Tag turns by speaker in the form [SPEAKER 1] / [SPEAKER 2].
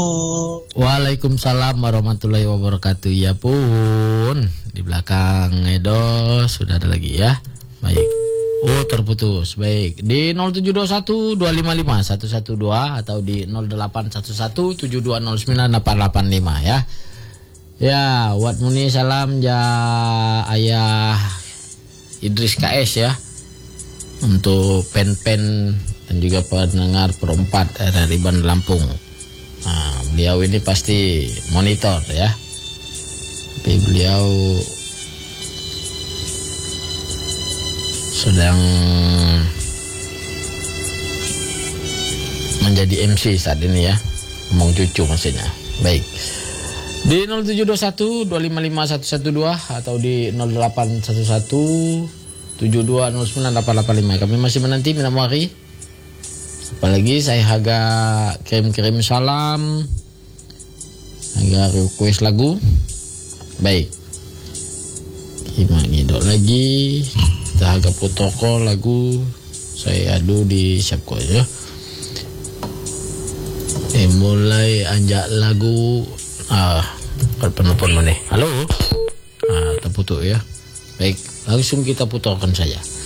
[SPEAKER 1] Waalaikumsalam warahmatullahi wabarakatuh. Ya pun, di belakang Edo sudah ada lagi ya. Baik. Oh, terputus. Baik. Di 0721 255 112 atau di 0811 7209 885 ya. Ya, wat muni salam ja ayah Idris KS ya. Untuk pen-pen dan juga pendengar perempat dari Bandar Lampung. Nah, beliau ini pasti monitor ya. Tapi beliau sedang menjadi MC saat ini ya. Ngomong cucu maksudnya. Baik. Di 0721 255 112 atau di 0811 7209 885. Kami masih menanti minamari. Apalagi saya agak kirim-kirim salam, agak request lagu. Baik, gimana ngidok lagi. Kita agak protokol lagu. Saya adu di Syapko ya. Mulai anjak lagu. Penelpon mana? Halo. Terputus ya. Baik, langsung kita putarkan saja.